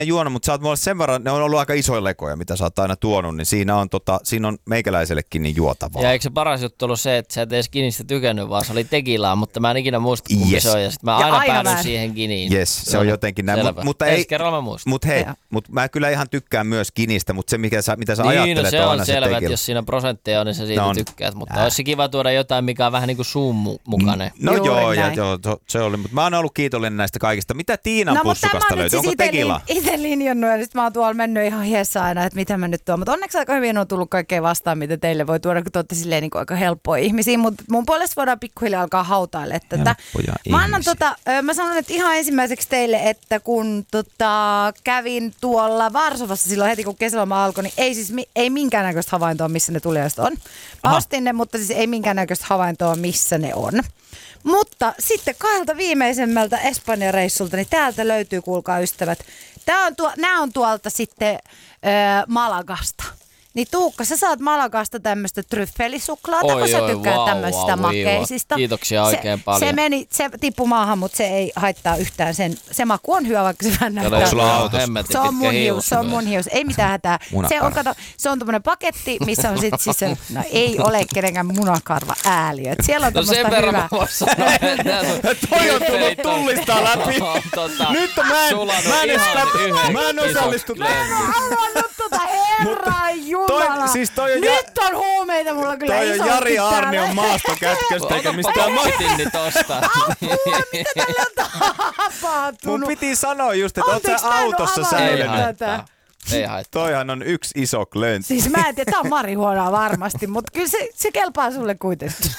juonut, mutta sä oot mulle sen verran, ne on ollut aika isoja lekoja, mitä sä oot aina tuonut, niin siinä on meikäläisellekin niin juotavaa. Ja eikö se paras juttu ollut se, että sä et edes Ginistä tykännyt, vaan se oli tekilaa, mutta mä en ikinä muista kumpi se on, ja sit mä aina päädyin siihen Giniin. Yes, se on jotenkin näin. Mutta ei, kerralla mä muistan. Mutta mä kyllä ihan tykkään myös Ginistä, mutta se mitä sä niin, ajattelet se on aina selvä, se että jos siinä prosentteja on, niin sä siitä tykkäät, mutta olisi kiva tuoda jotain, mikä on vähän niin kuin suun mukainen. No joo, se oli, mutta mä oon ollut kiitollinen näistä kaikista. Mitä Tiinan pussukasta löytyy? Onko tekila? Itse linjannut ja nyt mä oon tuolla mennyt ihan hiessä aina, että mitä mä nyt tuon. Mutta onneksi aika hyvin on tullut kaikkea vastaan, mitä teille voi tuoda, kun te olette silleen niin aika helppoja ihmisiä. Mutta mun puolesta voidaan pikkuhiljaa alkaa hautailla tätä. Mä sanon, että ihan ensimmäiseksi teille, että kun kävin tuolla Varsovassa silloin heti, kun kesäloma alkoi, niin ei minkäännäköistä havaintoa, missä ne tulijaiset on. Mä ostin ne, mutta siis ei minkäännäköistä havaintoa, missä ne on. Mutta sitten kahdelta viimeisemmältä Espanja-reissulta, niin täältä löytyy, kuulkaa ystävät. Nämä on tuolta sitten Malagasta. Niin Tuukka, sä saat Malagasta tämmöistä tryffelisuklaata, kun sä tykkäät tämmöisistä makeisista. Kiitoksia oikein paljon. Se tippui maahan, mutta se ei haittaa yhtään. Se maku on hyvä, vaikka se vähän näyttää. Se on mun hius. Ei mitään hätää. Se on tommonen paketti, missä on sit siis no ei ole kenenkään munakarva ääliö. Siellä on tommoista hyvää. Toi on tullut tullistaa läpi. Nyt mä en osallistu. Mä en avannut herran jumala. Nyt on huumeita mulla kyllä isosti täällä. Toi on Jari Aarnion maastokätköstä eikä mistään paketinni tosta. Apua, mitä tällä tapahtunut? Mun piti sanoa just, että oot sä autossa säilynyt. Ei haittaa. Toihan on yksi iso klöntti. Siis mä en tiedä, tää on marihuonaa varmasti, mutta kyllä se kelpaa sulle kuitenkin.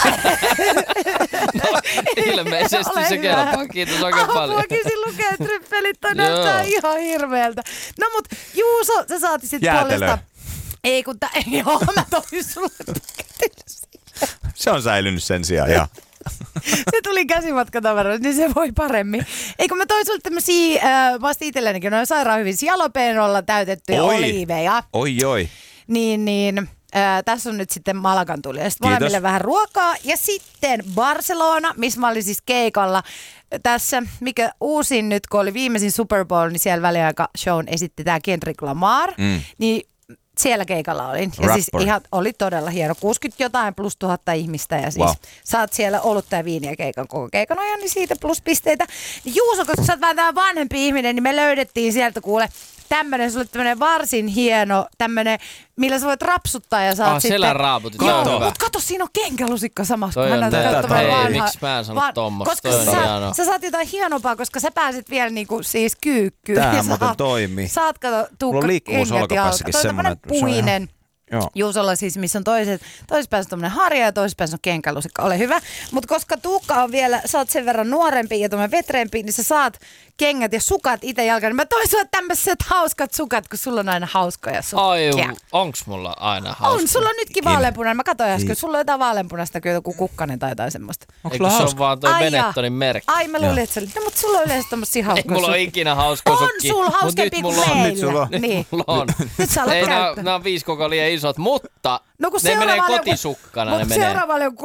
No, ilmeisesti se kelpaa. Kiitos oikein paljon. Apuakin lukee tryppelit, toi näyttää ihan hirveältä. No mut Juuso, sä saati sit puolesta. Ei kun joo, mä toin sulle paketille. Se on säilynyt sen sijaan, joo. Se tuli käsimatkatavaroista, niin se voi paremmin. Eikö mä toin sulle tämmösiä, vasta itsellenikin, noin sairaan hyvin jalapenolla täytettyjä oliiveja. Oi. Niin. Tässä on nyt sitten Malagan tuli. Ja sitten molemmille vähän ruokaa. Ja sitten Barcelona, missä mä olin siis keikalla. Tässä, mikä uusin nyt, kun oli viimeisin Super Bowl, niin siellä väliaika-shown esitti tää Kendrick Lamar. Niin siellä keikalla olin. Ja siis ihan oli todella hieno. 60 jotain plus 1000 ihmistä. Ja siis saat siellä olutta ja viiniä koko keikan ajan, niin siitä plus pisteitä. Juuso, koska sä oot vähän tää vanhempi ihminen, niin me löydettiin sieltä kuule sulle tämmönen varsin hieno, tämmönen, millä sä voit rapsuttaa ja saat sitten. Selän raaputit, joo, mutta kato, siinä on kenkälusikka samassa. Toi on tätä, miksi mä en sanonut tommosta. Koska sä saat jotain hienompaa, koska sä pääset vielä niinku siis kyykkyyn. Tää muuten toimii. Saat kato, Tuukka, kengät jalka. Toi on tämmönen puinen. Juusolla siis, missä on toisessa päässä tommonen harja ja toisessa päässä on kenkälusikka. Ole hyvä. Mutta koska Tuukka on vielä, sä oot sen verran nuorempi ja tommonen vetreempi, niin sä saat kengät ja sukat itse jalkaan. Mä toin sulle tämmöiset hauskat sukat, kun sulla on aina hauskoja sukkia. Ai, onks mulla aina hauskoja? On, sulla on nytkin vaaleanpunainen. Mä katsoin äsken, sulla on jotain vaaleanpunaista, kyllä joku kukkanen tai jotain semmoista. Eikö se on vaan toi Benettonin merkki? Ai, mä luulin, että se oli. No, mutta sulla on yleensä tommosia hauskoja sukkia. Mulla on ikinä hauskoja sukkia. On sulla hauskempi kuin meillä. Nyt sulla on. Niin. Mulla on. Nyt sä alat käyttää. Nää on 5 koko liian isot, mutta no, ne menee kotisukkana. Mutta seuraavalle on 36-38,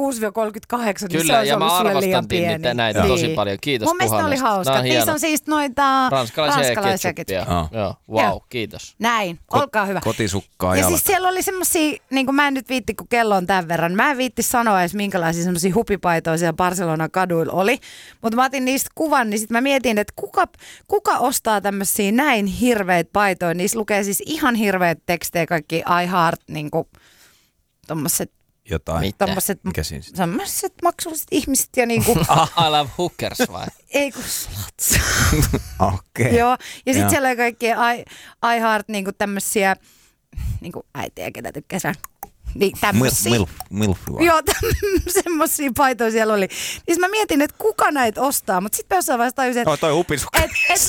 niin kyllä, se on ja mä sulle liian arvostan pieni. näitä tosi paljon. Kiitos mun mielestä oli hauska. Niissä on siis noita ranskalaisia ketsuppia. Joo, wow, kiitos. Näin, olkaa hyvä. Kotisukkaa ja siis siellä oli semmosia, niin kuin mä en nyt viitti, kun kello on tämän verran. Mä en viitti sanoa edes minkälaisia semmosia hupipaitoja siellä Barcelonan kaduilla oli. Mutta mä otin niistä kuvan, niin sit mä mietin, että kuka ostaa tämmösiä näin hirveitä paitoja. Niissä lukee siis ihan hirveitä tekstejä, kaikki I heart, niinku tommoset jotain. Mikä siinä sitten? Semmoiset maksulliset ihmiset ja niinku I love hookers vai? Ei kun sluts. Okei. Joo, ja sitten siellä oli kaikkia I heart niinku tämmösiä niinku äitiä, ketä tykkäsään. Niin tämmösiä. Milf. Joo, semmosia paitoja siellä oli. Niin mä mietin, että kuka näitä ostaa, mutta sitten jossain vaiheessa tajusin, että toi hupisukka.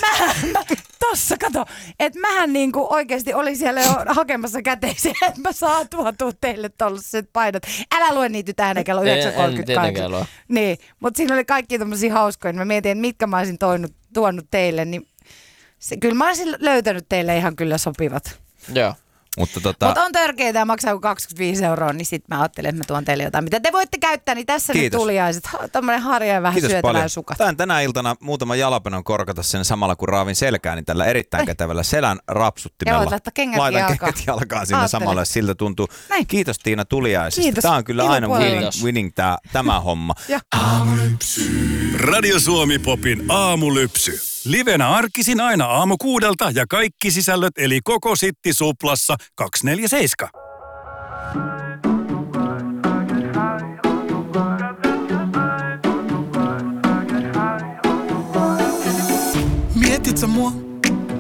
Tossa kato, että mähän niinku oikeesti olin siellä jo hakemassa käteisiä, että mä saan tuotua teille tollaset paidot. Älä lue niitä tähän kello 9.38. Niin, mutta siinä oli kaikki tommosia hauskoja. Mä mietin, että mitkä mä olisin tuonut teille, niin kyllä mä olisin löytänyt teille ihan kyllä sopivat. Joo. Mutta on törkeitä ja maksaa 25 €, niin sitten mä ajattelin, että mä tuon teille jotain, mitä te voitte käyttää, niin tässä nyt tuliaiset. Tämmöinen harja ja vähän syötävää sukat. Tänä iltana muutama jalapenon korkata sen samalla, kun raavin selkään, niin tällä erittäin kätevällä selän rapsuttimella. Laitan kengät jalkaan sinne samalle, jos siltä tuntuu. Näin. Kiitos Tiina tuliaisesta. Kiitos. Tämä on kyllä aina winning tämä homma. Radio Suomi Popin aamulypsy. Livenä arkisin aina aamu 6 ja kaikki sisällöt eli koko Sitti Suplassa 247. Mietit sä mua?